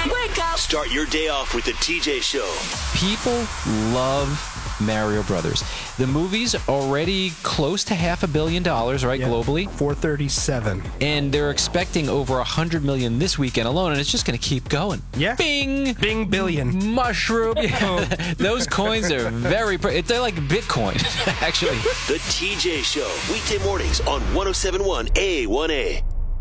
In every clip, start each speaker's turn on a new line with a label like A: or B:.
A: Wake up.
B: Start your day off with the TJ Show.
C: People love Mario Brothers. The movie's already close to $500 million, right, globally?
D: 437.
C: And they're expecting over 100 million this weekend alone, and it's just going to keep going.
D: Yeah.
C: Bing!
D: Bing billion.
C: Mushroom. Yeah. Those coins are they're like Bitcoin, actually.
B: The TJ Show. Weekday mornings on 107.1 A1A.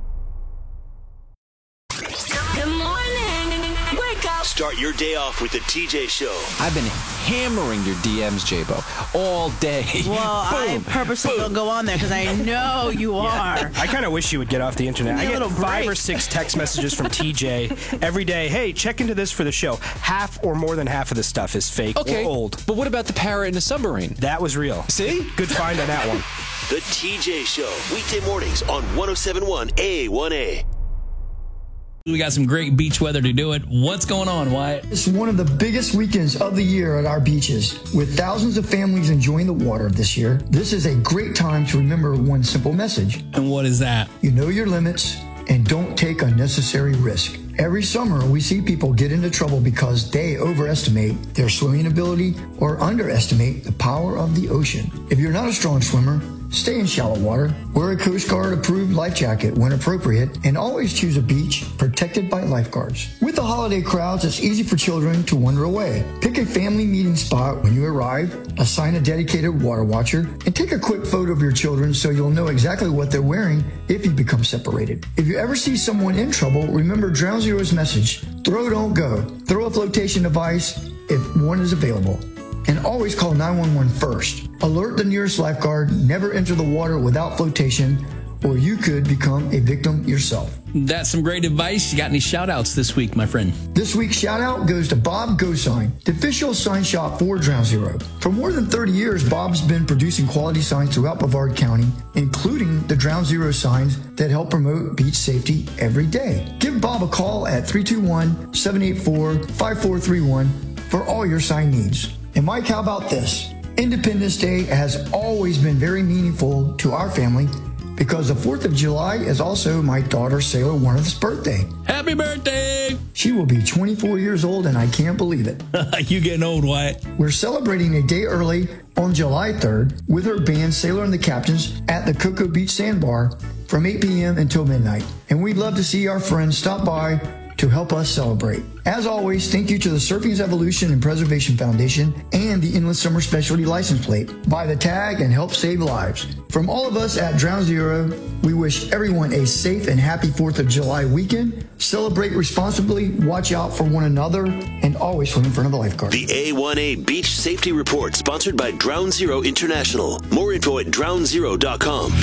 A: Good morning. Wake up.
B: Start your day off with the TJ Show.
C: I've been hammering your DMs, J-Bo, all day.
E: Well, I purposely don't go on there because I know you are.
D: I kind of wish you would get off the internet. I get 5 or 6 text messages from TJ every day. Hey, check into this for the show. Half or more than half of the stuff is fake or old.
C: But what about the parrot in the submarine?
D: That was real.
C: See?
D: Good find on that one.
B: The TJ Show. Weekday mornings on 107.1 A1A.
F: We got some great beach weather to do it. What's going on, Wyatt?
G: It's one of the biggest weekends of the year at our beaches. With thousands of families enjoying the water this year, this is a great time to remember one simple message.
F: And what is that?
G: You know your limits and don't take unnecessary risk. Every summer, we see people get into trouble because they overestimate their swimming ability or underestimate the power of the ocean. If you're not a strong swimmer, stay in shallow water, wear a Coast Guard approved life jacket when appropriate, and always choose a beach protected by lifeguards. With the holiday crowds, it's easy for children to wander away. Pick a family meeting spot when you arrive, assign a dedicated water watcher, and take a quick photo of your children so you'll know exactly what they're wearing if you become separated. If you ever see someone in trouble, remember Ground Zero's message: throw, don't go. Throw a flotation device if one is available. And always call 911 first. Alert the nearest lifeguard, never enter the water without flotation, or you could become a victim yourself.
F: That's some great advice. You got any shout outs this week, my friend?
G: This week's shout out goes to Bob GoSign, the official sign shop for Ground Zero. For more than 30 years, Bob's been producing quality signs throughout Brevard County, including the Ground Zero signs that help promote beach safety every day. Give Bob a call at 321-784-5431 for all your sign needs. And Mike, how about this? Independence Day has always been very meaningful to our family because the 4th of July is also my daughter Sailor Warren's birthday.
F: Happy birthday!
G: She will be 24 years old and I can't believe it.
F: You getting old, Wyatt.
G: We're celebrating a day early on July 3rd with her band Sailor and the Captains at the Cocoa Beach Sandbar from 8 p.m. until midnight. And we'd love to see our friends stop by to help us celebrate. As always, thank you to the Surfing's Evolution and Preservation Foundation and the Inland Summer Specialty License Plate. Buy the tag and help save lives. From all of us at Ground Zero, we wish everyone a safe and happy 4th of July weekend. Celebrate responsibly, watch out for one another, and always swim in front of the lifeguard.
B: The A1A Beach Safety Report, sponsored by Ground Zero International. More info at groundzero.com.